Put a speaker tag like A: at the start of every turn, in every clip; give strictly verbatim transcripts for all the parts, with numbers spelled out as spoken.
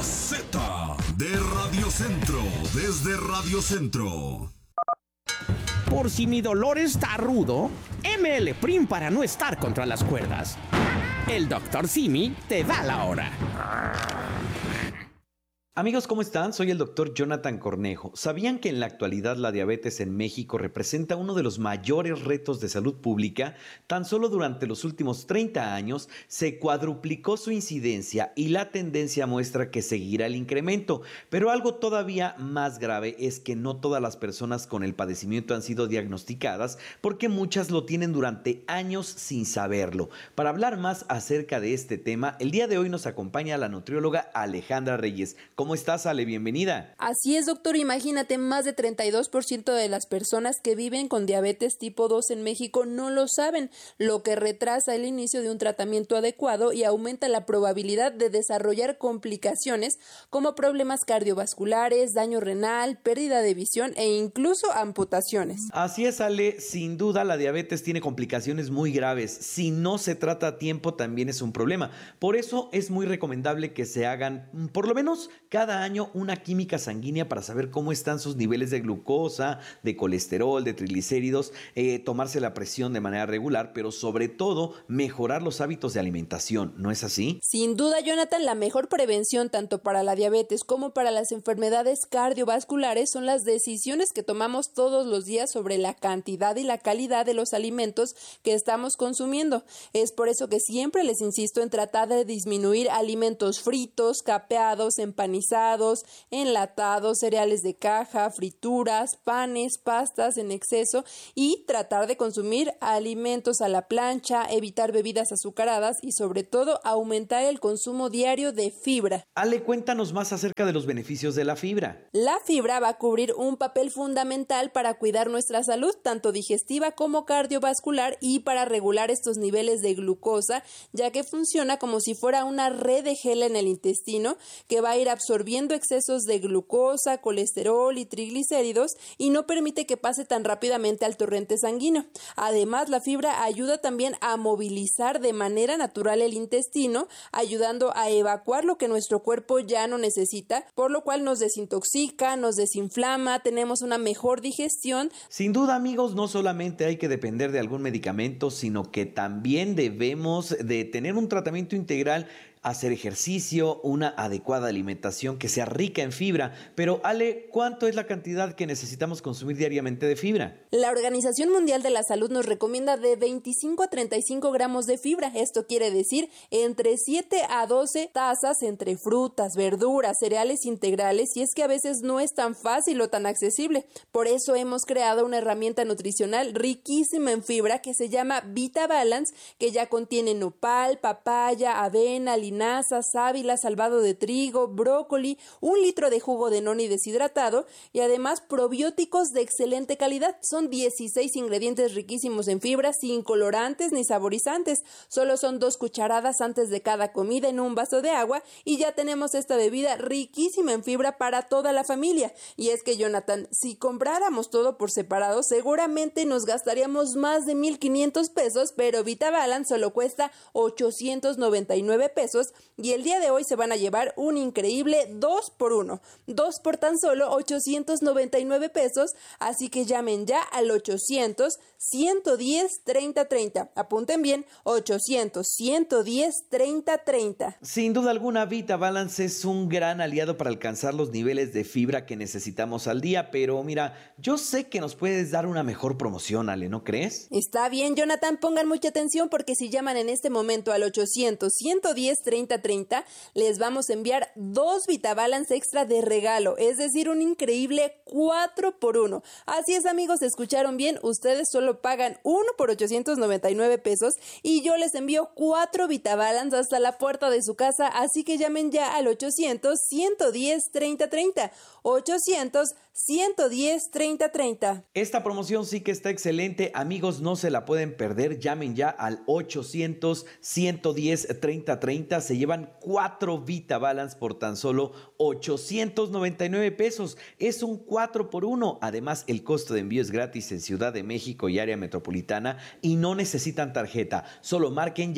A: Z de Radio Centro, desde Radio Centro.
B: Por si mi dolor está rudo, M L Prim para no estar contra las cuerdas. El doctor Simi te da la hora.
C: Amigos, ¿cómo están? Soy el doctor Jonathan Cornejo. ¿Sabían que en la actualidad la diabetes en México representa uno de los mayores retos de salud pública? Tan solo durante los últimos treinta años se cuadruplicó su incidencia y la tendencia muestra que seguirá el incremento. Pero algo todavía más grave es que no todas las personas con el padecimiento han sido diagnosticadas, porque muchas lo tienen durante años sin saberlo. Para hablar más acerca de este tema, el día de hoy nos acompaña la nutrióloga Alejandra Reyes. ¿Cómo estás, Ale? Bienvenida.
D: Así es, doctor. Imagínate, más de treinta y dos por ciento de las personas que viven con diabetes tipo dos en México no lo saben, lo que retrasa el inicio de un tratamiento adecuado y aumenta la probabilidad de desarrollar complicaciones como problemas cardiovasculares, daño renal, pérdida de visión e incluso amputaciones.
C: Así es, Ale. Sin duda, la diabetes tiene complicaciones muy graves. Si no se trata a tiempo, también es un problema. Por eso es muy recomendable que se hagan, por lo menos, cada año una química sanguínea para saber cómo están sus niveles de glucosa, de colesterol, de triglicéridos, eh, tomarse la presión de manera regular, pero sobre todo mejorar los hábitos de alimentación, ¿no es así?
D: Sin duda, Jonathan, la mejor prevención tanto para la diabetes como para las enfermedades cardiovasculares son las decisiones que tomamos todos los días sobre la cantidad y la calidad de los alimentos que estamos consumiendo. Es por eso que siempre les insisto en tratar de disminuir alimentos fritos, capeados, empanizados, enlatados, cereales de caja, frituras, panes, pastas en exceso y tratar de consumir alimentos a la plancha, evitar bebidas azucaradas y sobre todo aumentar el consumo diario de fibra.
C: Ale, cuéntanos más acerca de los beneficios de la fibra.
D: La fibra va a cubrir un papel fundamental para cuidar nuestra salud, tanto digestiva como cardiovascular, y para regular estos niveles de glucosa, ya que funciona como si fuera una red de gel en el intestino que va a ir absorbiendo absorbiendo excesos de glucosa, colesterol y triglicéridos y no permite que pase tan rápidamente al torrente sanguíneo. Además, la fibra ayuda también a movilizar de manera natural el intestino, ayudando a evacuar lo que nuestro cuerpo ya no necesita, por lo cual nos desintoxica, nos desinflama, tenemos una mejor digestión.
C: Sin duda, amigos, no solamente hay que depender de algún medicamento, sino que también debemos de tener un tratamiento integral, hacer ejercicio, una adecuada alimentación que sea rica en fibra. Pero, Ale, ¿cuánto es la cantidad que necesitamos consumir diariamente de fibra?
D: La Organización Mundial de la Salud nos recomienda de veinticinco a treinta y cinco gramos de fibra. Esto quiere decir entre siete a doce tazas entre frutas, verduras, cereales integrales, y es que a veces no es tan fácil o tan accesible. Por eso hemos creado una herramienta nutricional riquísima en fibra que se llama Vita Balance, que ya contiene nopal, papaya, avena, linaza, sábila, salvado de trigo, brócoli, un litro de jugo de noni deshidratado y además probióticos de excelente calidad. Son dieciséis ingredientes riquísimos en fibra, sin colorantes ni saborizantes. Solo son dos cucharadas antes de cada comida en un vaso de agua y ya tenemos esta bebida riquísima en fibra para toda la familia. Y es que, Jonathan, si compráramos todo por separado, seguramente nos gastaríamos más de mil quinientos pesos, pero Vita Balance solo cuesta ochocientos noventa y nueve pesos y el día de hoy se van a llevar un increíble dos por uno. dos por tan solo ochocientos noventa y nueve pesos, así que llamen ya al ochocientos, ciento diez, treinta treinta. Apunten bien, ochocientos, ciento diez, treinta treinta.
C: Sin duda alguna, Vita Balance es un gran aliado para alcanzar los niveles de fibra que necesitamos al día, pero mira, yo sé que nos puedes dar una mejor promoción, Ale, ¿no crees?
D: Está bien, Jonathan, pongan mucha atención porque si llaman en este momento al ochocientos, ciento diez, treinta treinta, les vamos a enviar dos Vita Balance extra de regalo, es decir, un increíble cuatro por uno. Así es, amigos, escucharon bien, ustedes solo pagan uno por ochocientos noventa y nueve pesos y yo les envío cuatro Vita Balance hasta la puerta de su casa, así que llamen ya al ochocientos, ciento diez, treinta treinta, ochocientos, ciento diez, treinta treinta.
C: Esta promoción sí que está excelente, amigos, no se la pueden perder, llamen ya al ochocientos, ciento diez, treinta treinta, se llevan cuatro Vita Balance por tan solo ochocientos noventa y nueve pesos, es un cuatro por uno, además el costo de envío es gratis en Ciudad de México y área metropolitana y no necesitan tarjeta, solo marquen ya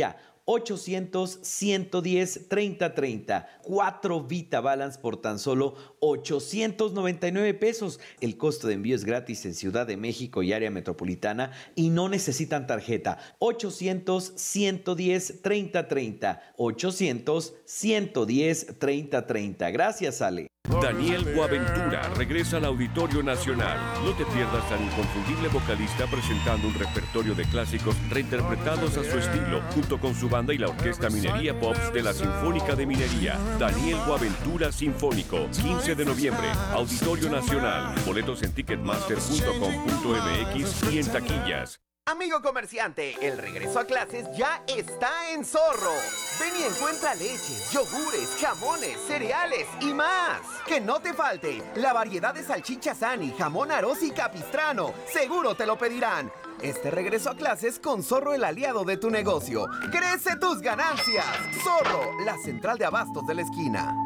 C: ochocientos, ciento diez, treinta treinta. Cuatro Vita Balance por tan solo ochocientos noventa y nueve pesos. El costo de envío es gratis en Ciudad de México y área metropolitana y no necesitan tarjeta. ochocientos, ciento diez, treinta treinta. ochocientos, ciento diez, treinta treinta. Gracias, Ale.
E: Daniel Boaventura regresa al Auditorio Nacional. No te pierdas al inconfundible vocalista presentando un repertorio de clásicos reinterpretados a su estilo, junto con su banda y la Orquesta Minería Pops de la Sinfónica de Minería. Daniel Boaventura Sinfónico, quince de noviembre, Auditorio Nacional. Boletos en ticketmaster punto com punto m x y en taquillas.
F: Amigo comerciante, el regreso a clases ya está en Zorro. Ven y encuentra leches, yogures, jamones, cereales y más. Que no te falte la variedad de salchichas Ani, jamón Aroz y Capistrano. Seguro te lo pedirán. Este regreso a clases con Zorro, el aliado de tu negocio. ¡Crece tus ganancias! Zorro, la central de abastos de la esquina.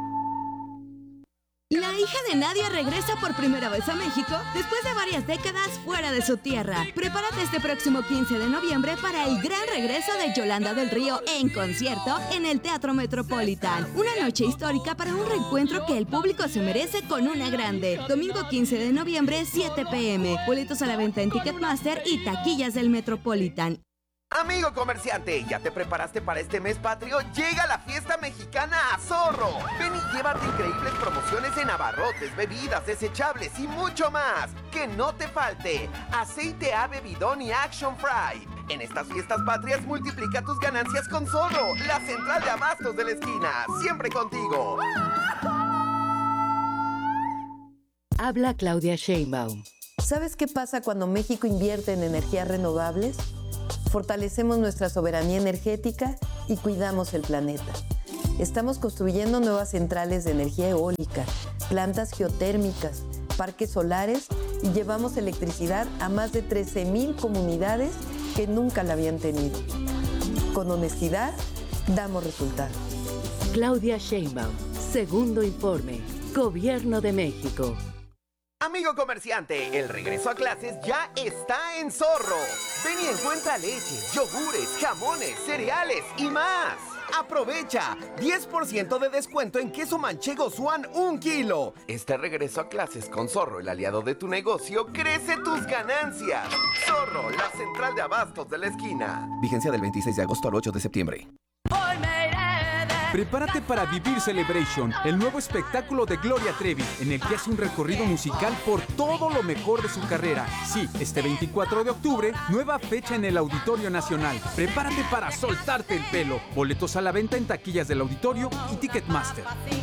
G: La hija de Nadia regresa por primera vez a México después de varias décadas fuera de su tierra. Prepárate este próximo quince de noviembre para el gran regreso de Yolanda del Río en concierto en el Teatro Metropolitan. Una noche histórica para un reencuentro que el público se merece con una grande. Domingo quince de noviembre, siete p m Boletos a la venta en Ticketmaster y taquillas del Metropolitan.
F: Amigo comerciante, ¿ya te preparaste para este mes patrio? Llega la fiesta mexicana a Zorro. Ven y llévate increíbles promociones en abarrotes, bebidas, desechables y mucho más. Que no te falte aceite ave bidón y Action Fry. En estas fiestas patrias multiplica tus ganancias con Zorro, la central de abastos de la esquina. Siempre contigo.
H: Habla Claudia Sheinbaum.
I: ¿Sabes qué pasa cuando México invierte en energías renovables? Fortalecemos nuestra soberanía energética y cuidamos el planeta. Estamos construyendo nuevas centrales de energía eólica, plantas geotérmicas, parques solares y llevamos electricidad a más de trece mil comunidades que nunca la habían tenido. Con honestidad, damos resultados.
H: Claudia Sheinbaum, segundo informe, Gobierno de México.
F: Amigo comerciante, el regreso a clases ya está en Zorro. Ven y encuentra leches, yogures, jamones, cereales y más. ¡Aprovecha! diez por ciento de descuento en queso manchego Swan un kilo. Este regreso a clases con Zorro, el aliado de tu negocio, crece tus ganancias. Zorro, la central de abastos de la esquina.
J: Vigencia del veintiséis de agosto al ocho de septiembre.
K: Prepárate para vivir Celebration, el nuevo espectáculo de Gloria Trevi, en el que hace un recorrido musical por todo lo mejor de su carrera. Sí, este veinticuatro de octubre, nueva fecha en el Auditorio Nacional. Prepárate para soltarte el pelo. Boletos a la venta en taquillas del auditorio y Ticketmaster.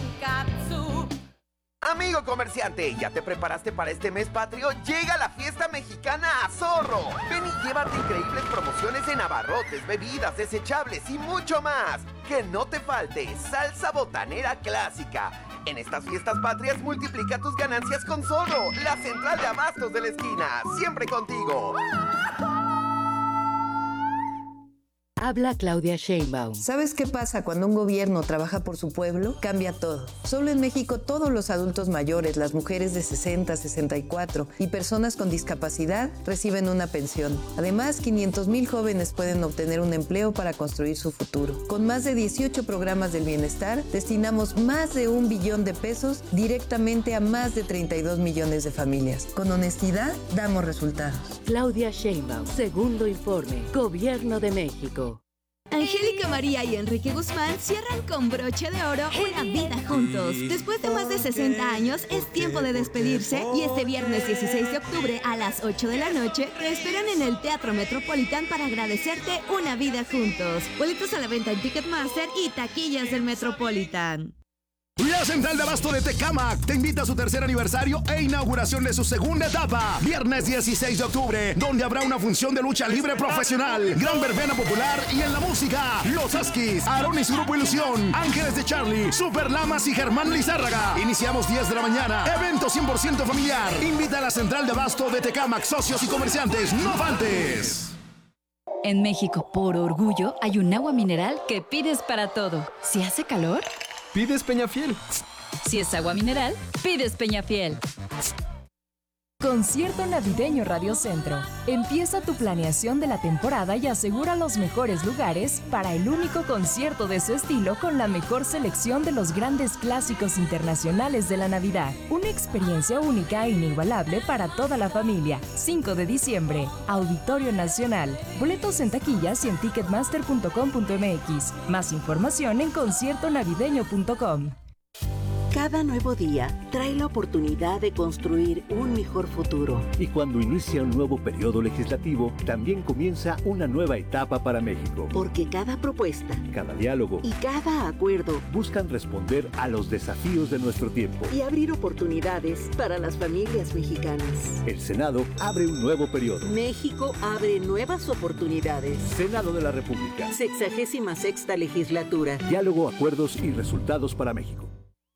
F: Amigo comerciante, ¿ya te preparaste para este mes patrio? Llega la fiesta mexicana a Zorro. Ven y llévate increíbles promociones en abarrotes, bebidas, desechables y mucho más. Que no te falte salsa botanera clásica. En estas fiestas patrias multiplica tus ganancias con Zorro, la central de abastos de la esquina. Siempre contigo.
H: Habla Claudia Sheinbaum.
I: ¿Sabes qué pasa cuando un gobierno trabaja por su pueblo? Cambia todo. Solo en México todos los adultos mayores, las mujeres de sesenta, sesenta y cuatro y personas con discapacidad reciben una pensión. Además, quinientos mil jóvenes pueden obtener un empleo para construir su futuro. Con más de dieciocho programas del bienestar, destinamos más de un billón de pesos directamente a más de treinta y dos millones de familias. Con honestidad, damos resultados.
H: Claudia Sheinbaum, segundo informe, Gobierno de México.
G: Angélica María y Enrique Guzmán cierran con broche de oro una vida juntos. Después de más de sesenta años, es tiempo de despedirse y este viernes dieciséis de octubre a las ocho de la noche te esperan en el Teatro Metropolitan para agradecerte una vida juntos. Boletos a la venta en Ticketmaster y taquillas del Metropolitan.
L: La Central de Abasto de Tecámac te invita a su tercer aniversario e inauguración de su segunda etapa. Viernes dieciséis de octubre, donde habrá una función de lucha libre profesional, gran verbena popular y en la música, Los Huskies, Aaron y su grupo Ilusión, Ángeles de Charlie, Super Lamas y Germán Lizárraga. Iniciamos diez de la mañana. Evento cien por ciento familiar. Invita a la Central de Abasto de Tecámac, socios y comerciantes. ¡No faltes!
M: En México, por orgullo, hay un agua mineral que pides para todo. Si hace calor,
K: pides Peñafiel.
M: Si es agua mineral, pides Peñafiel.
N: Concierto Navideño Radio Centro. Empieza tu planeación de la temporada y asegura los mejores lugares para el único concierto de su estilo con la mejor selección de los grandes clásicos internacionales de la Navidad. Una experiencia única e inigualable para toda la familia. cinco de diciembre, Auditorio Nacional. Boletos en taquillas y en ticketmaster punto com punto m x. Más información en concierto navideño punto com.
O: Cada nuevo día trae la oportunidad de construir un mejor futuro.
P: Y cuando inicia un nuevo periodo legislativo, también comienza una nueva etapa para México.
O: Porque cada propuesta,
P: cada diálogo
O: y cada acuerdo
P: buscan responder a los desafíos de nuestro tiempo
O: y abrir oportunidades para las familias mexicanas.
P: El Senado abre un nuevo periodo.
O: México abre nuevas oportunidades.
P: Senado de la República.
O: Sexagésima sexta legislatura.
P: Diálogo, acuerdos y resultados para México.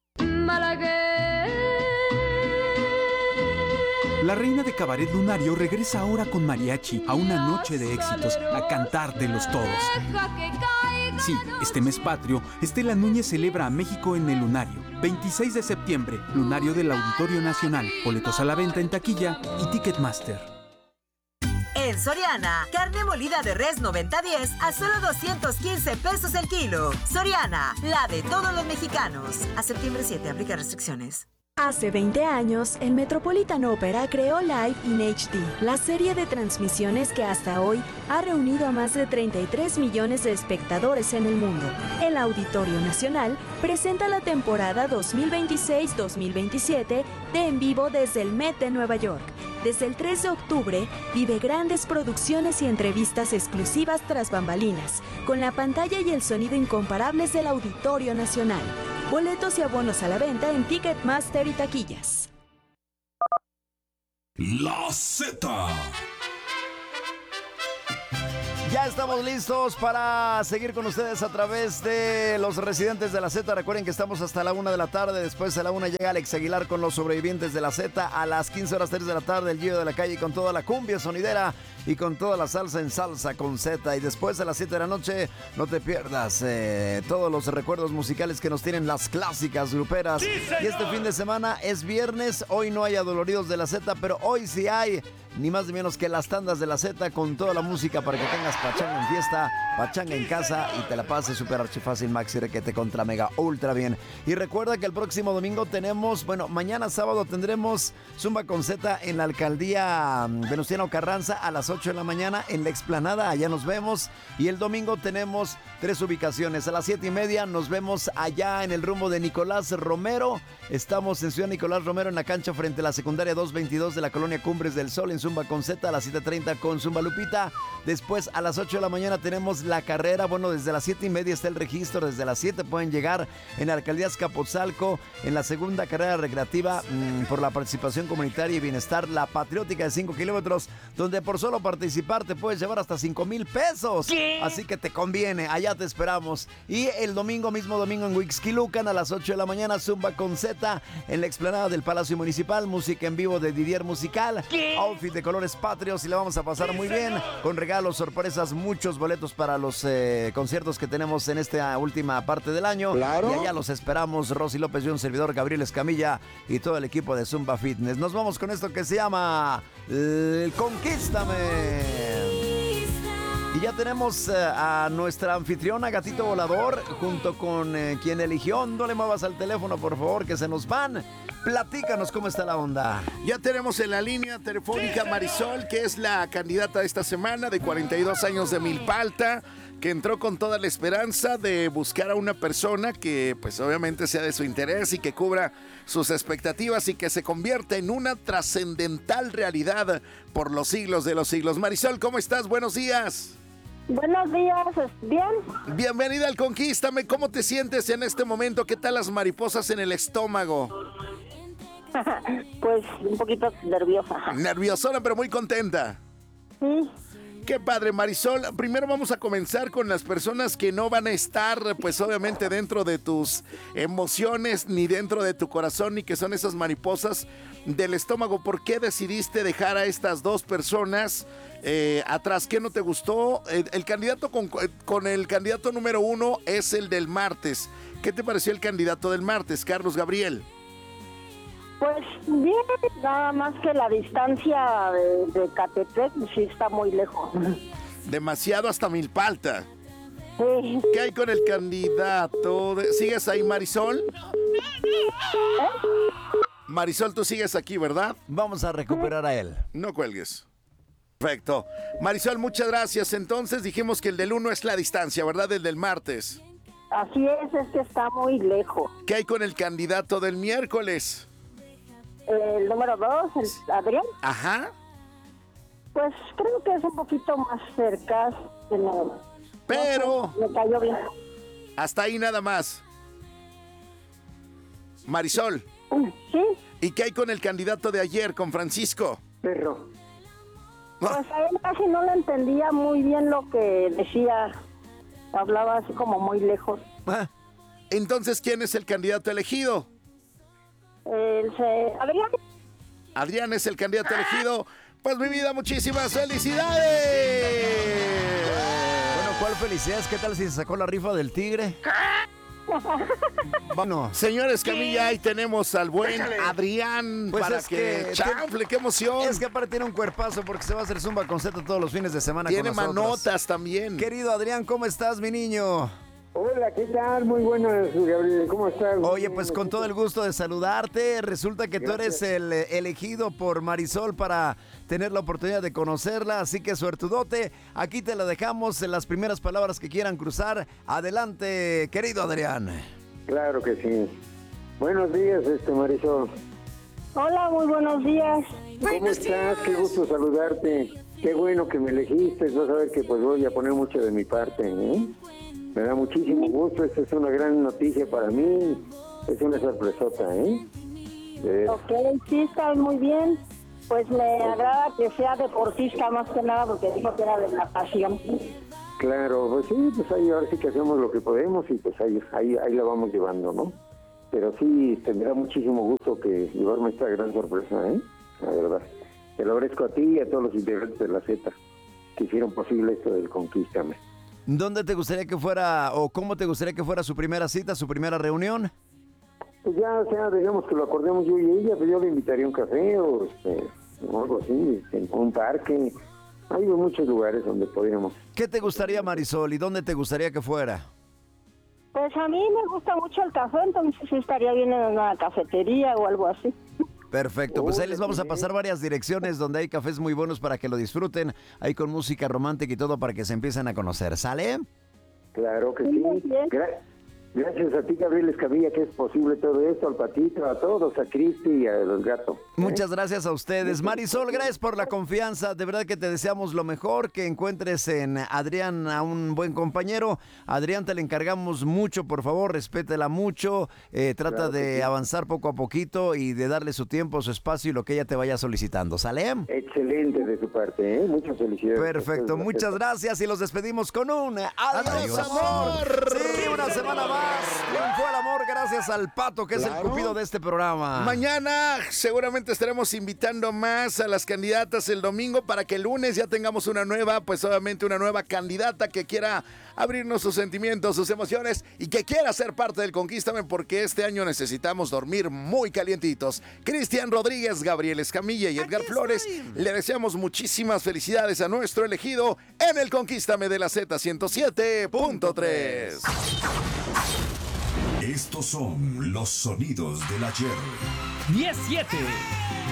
K: La reina de Cabaret Lunario regresa ahora con mariachi a una noche de éxitos, a cantártelos todos. Sí, este mes patrio, Estela Núñez celebra a México en el Lunario. veintiséis de septiembre, Lunario del Auditorio Nacional. Boletos a la venta en taquilla y Ticketmaster.
Q: En Soriana, carne molida de res noventa diez a solo doscientos quince pesos el kilo. Soriana, la de todos los mexicanos. A septiembre siete, aplica restricciones.
R: Hace veinte años, el Metropolitan Opera creó Live in H D, la serie de transmisiones que hasta hoy ha reunido a más de treinta y tres millones de espectadores en el mundo. El Auditorio Nacional presenta la temporada dos mil veintiséis dos mil veintisiete de En Vivo desde el Met de Nueva York. Desde el tres de octubre, vive grandes producciones y entrevistas exclusivas tras bambalinas, con la pantalla y el sonido incomparables del Auditorio Nacional. Boletos y abonos a la venta en Ticketmaster y taquillas.
A: La Z.
S: Ya estamos listos para seguir con ustedes a través de los residentes de la Z. Recuerden que estamos hasta la una de la tarde. Después a la una llega Alex Aguilar con los sobrevivientes de la Z. A las quince horas tres de la tarde el Giro de la Calle con toda la cumbia sonidera y con toda la salsa en Salsa con Z. Y después a las siete de la noche no te pierdas eh, todos los recuerdos musicales que nos tienen las clásicas gruperas. Sí, y este fin de semana es viernes. Hoy no hay adoloridos de la Z, pero hoy sí hay ni más ni menos que las tandas de la Z con toda la música para que tengas pachanga en fiesta, pachanga en casa y te la pases súper archifácil, maxi requete contra mega ultra bien. Y recuerda que el próximo domingo tenemos, bueno, mañana sábado tendremos Zumba con Z en la alcaldía Venustiano Carranza a las ocho de la mañana en la explanada, allá nos vemos. Y el domingo tenemos tres ubicaciones. A las siete y media nos vemos allá en el rumbo de Nicolás Romero. Estamos en Ciudad Nicolás Romero en la cancha frente a la secundaria doscientos veintidós de la colonia Cumbres del Sol en Zumba con Z a las siete treinta con Zumba Lupita. Después a las ocho de la mañana tenemos la carrera. Bueno, desde las siete y media está el registro. Desde las siete pueden llegar en la alcaldía Azcapotzalco en la segunda carrera recreativa mmm, por la participación comunitaria y bienestar, la patriótica de cinco kilómetros, donde por solo participar te puedes llevar hasta cinco mil pesos. ¿Qué? Así que te conviene, allá te esperamos. Y el domingo, mismo domingo en Huixquilucan a las ocho de la mañana, Zumba con Z en la explanada del Palacio Municipal, música en vivo de Didier Musical, ¿qué? Outfit de colores patrios y la vamos a pasar muy bien, con regalos, sorpresas, muchos boletos para los eh, conciertos que tenemos en esta última parte del año. Claro. Y allá los esperamos, Rosy López y un servidor, Gabriel Escamilla y todo el equipo de Zumba Fitness. Nos vamos con esto que se llama el Conquístame. Y ya tenemos uh, a nuestra anfitriona Gatito Volador junto con uh, quien eligió. No le muevas al teléfono, por favor, que se nos van. Platícanos cómo está la onda.
L: Ya tenemos en la línea telefónica Marisol, que es la candidata de esta semana, de cuarenta y dos años, de Milpalta, que entró con toda la esperanza de buscar a una persona que pues obviamente sea de su interés y que cubra sus expectativas y que se convierta en una trascendental realidad por los siglos de los siglos. Marisol, ¿cómo estás? Buenos días.
T: Buenos días, ¿bien?
L: Bienvenida al Conquístame. ¿Cómo te sientes en este momento? ¿Qué tal las mariposas en el estómago?
T: Pues un poquito nerviosa.
L: Nerviosona, pero muy contenta.
T: Sí.
L: Qué padre, Marisol. Primero vamos a comenzar con las personas que no van a estar, pues obviamente dentro de tus emociones, ni dentro de tu corazón, ni que son esas mariposas del estómago. ¿Por qué decidiste dejar a estas dos personas eh, atrás? ¿Qué no te gustó? El, el candidato con, con el candidato número uno es el del martes. ¿Qué te pareció el candidato del martes, Carlos Gabriel?
T: Pues bien, nada más que la distancia de, de Catepec sí está muy lejos.
L: Demasiado hasta Milpalta.
T: Sí.
L: ¿Qué hay con el candidato? de- ¿Sigues ahí, Marisol? Marisol, tú sigues aquí, ¿verdad?
S: Vamos a recuperar a él.
L: No cuelgues. Perfecto. Marisol, muchas gracias. Entonces dijimos que el del uno es la distancia, ¿verdad? El del martes.
T: Así es, es que está muy lejos.
L: ¿Qué hay con el candidato del miércoles?
T: El número dos, el Adrián,
L: Ajá.
T: pues creo que es un poquito más cerca. De lo-
L: Pero...
T: Me cayó bien.
L: Hasta ahí nada más. Marisol.
T: Sí.
L: ¿Y qué hay con el candidato de ayer, con Francisco?
T: Perro. Pues a él casi no le entendía muy bien lo que decía. Hablaba así como muy lejos.
L: Ah. Entonces, ¿quién es el candidato elegido?
T: El se... Adrián.
L: Adrián es el candidato elegido. Pues mi vida, muchísimas felicidades.
S: Bueno, ¿cuál felicidades? ¿Qué tal si se sacó la rifa del tigre?
L: Bueno, señores Camilla, ahí tenemos al buen Adrián
S: Pues
L: para
S: es
L: que,
S: que-
L: chanfle, qué emoción.
S: Es que aparte tiene un cuerpazo porque se va a hacer Zumba con Z todos los fines de semana
L: Tiene
S: con nosotros.
L: manotas también.
S: Querido Adrián, ¿cómo estás, mi niño?
U: Hola, ¿qué tal? Muy buenas, Gabriel. ¿Cómo estás?
S: Oye, pues con todo el gusto de saludarte. Resulta que tú eres
U: Gracias.
S: el eh, elegido por Marisol para tener la oportunidad de conocerla, así que suertudote. Aquí te la dejamos en las primeras palabras que quieran cruzar. Adelante, querido Adrián.
U: Claro que sí. Buenos días, este Marisol.
T: Hola, muy buenos días.
U: ¿Cómo estás? Qué gusto saludarte. Qué bueno que me elegiste. Vas a ver que pues voy a poner mucho de mi parte, ¿eh? Me da muchísimo gusto. Esta es una gran noticia para mí. Es una sorpresota, ¿eh? Eh,
T: Ok, sí, está muy bien. Pues me agrada que sea deportista más que nada porque dijo que era de natación.
U: Claro, pues sí, pues ahí ahora sí que hacemos lo que podemos y pues ahí, ahí, ahí la vamos llevando, ¿no? Pero sí, te me da muchísimo gusto que llevarme esta gran sorpresa, ¿eh? La verdad. Te lo agradezco a ti y a todos los integrantes de la Z que hicieron posible esto del Conquístame.
S: ¿Dónde te gustaría que fuera o cómo te gustaría que fuera su primera cita, su primera reunión?
U: Pues ya, o sea, digamos que lo acordemos yo y ella, pues yo le invitaría a un café o, este, o algo así, en un parque. Hay muchos lugares donde podríamos.
S: ¿Qué te gustaría, Marisol, y dónde te gustaría que fuera?
T: Pues a mí me gusta mucho el café, entonces sí estaría bien en una cafetería o algo así.
S: Perfecto, pues ahí les vamos a pasar varias direcciones donde hay cafés muy buenos para que lo disfruten, ahí con música romántica y todo para que se empiecen a conocer, ¿sale?
U: Claro que sí. Gra- Gracias a ti, Gabriel Escamilla, que es posible todo esto, al Patito, a todos, a Cristi y a los gatos.
S: Muchas gracias a ustedes. Marisol, gracias por la confianza. De verdad que te deseamos lo mejor, que encuentres en Adrián a un buen compañero. Adrián, te le encargamos mucho, por favor, respétela mucho. Eh, trata
U: Claro que
S: de
U: sí.
S: avanzar poco a poquito y de darle su tiempo, su espacio y lo que ella te vaya solicitando. ¿Sale?
U: Excelente de su parte, ¿eh? Muchas felicidades.
S: Perfecto, muchas gracias y los despedimos con un adiós,
L: Adiós,
S: amor. Sí, una semana más. Triunfó el amor gracias al Pato, que es el
L: Claro.
S: cupido de este programa.
L: Mañana seguramente estaremos invitando más a las candidatas el domingo para que el lunes ya tengamos una nueva, pues obviamente una nueva candidata que quiera abrirnos sus sentimientos, sus emociones y que quiera ser parte del Conquístame porque este año necesitamos dormir muy calientitos. Cristian Rodríguez, Gabriel Escamilla y Edgar Flores, le deseamos muchísimas felicidades a nuestro elegido en el Conquístame de la Z ciento siete punto tres.
A: Estos son los sonidos del ayer.
B: diez siete.